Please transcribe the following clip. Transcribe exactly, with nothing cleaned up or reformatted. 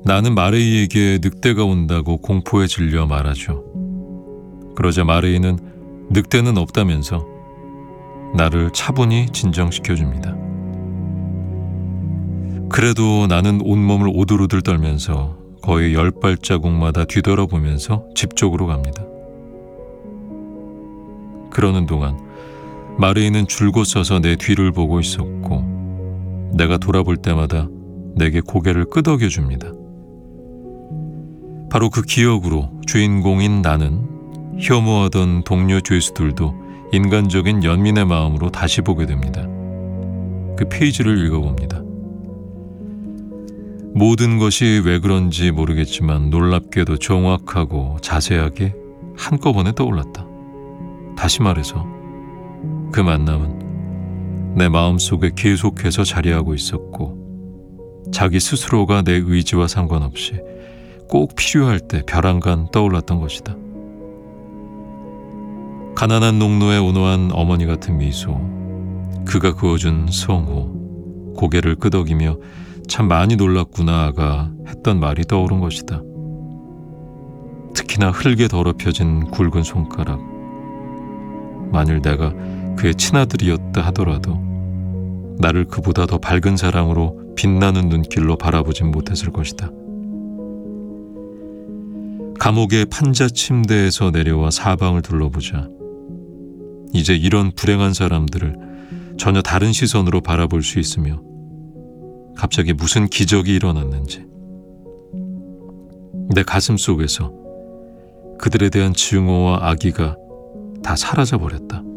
나는 마레이에게 늑대가 온다고 공포에 질려 말하죠. 그러자 마레이는 늑대는 없다면서 나를 차분히 진정시켜줍니다. 그래도 나는 온몸을 오들오들 떨면서 거의 열 발자국마다 뒤돌아보면서 집 쪽으로 갑니다. 그러는 동안 마레이는 줄곧 서서 내 뒤를 보고 있었고 내가 돌아볼 때마다 내게 고개를 끄덕여 줍니다. 바로 그 기억으로 주인공인 나는 혐오하던 동료 죄수들도 인간적인 연민의 마음으로 다시 보게 됩니다. 그 페이지를 읽어봅니다. 모든 것이 왜 그런지 모르겠지만 놀랍게도 정확하고 자세하게 한꺼번에 떠올랐다. 다시 말해서 그 만남은 내 마음속에 계속해서 자리하고 있었고 자기 스스로가 내 의지와 상관없이 꼭 필요할 때 벼랑간 떠올랐던 것이다. 가난한 농노의 온화한 어머니 같은 미소, 그가 그어준 성호, 고개를 끄덕이며 참 많이 놀랐구나가 했던 말이 떠오른 것이다. 특히나 흙에 더럽혀진 굵은 손가락. 만일 내가 그의 친아들이었다 하더라도 나를 그보다 더 밝은 사랑으로 빛나는 눈길로 바라보진 못했을 것이다. 감옥의 판자 침대에서 내려와 사방을 둘러보자 이제 이런 불행한 사람들을 전혀 다른 시선으로 바라볼 수 있으며 갑자기 무슨 기적이 일어났는지 내 가슴 속에서 그들에 대한 증오와 악의가 다 사라져버렸다.